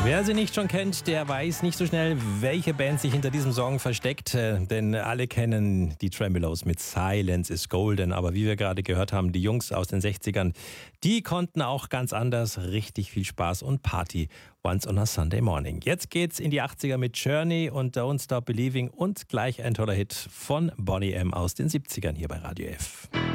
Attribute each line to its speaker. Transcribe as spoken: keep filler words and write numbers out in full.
Speaker 1: Wer sie nicht schon kennt, der weiß nicht so schnell, welche Band sich hinter diesem Song versteckt. Denn alle kennen die Tremeloes mit Silence is Golden. Aber wie wir gerade gehört haben, die Jungs aus den sechzigern, die konnten auch ganz anders richtig viel Spaß und Party once on a Sunday morning. Jetzt geht's in die achtziger mit Journey und Don't Stop Believing und gleich ein toller Hit von Boney M. aus den siebzigern hier bei Radio F.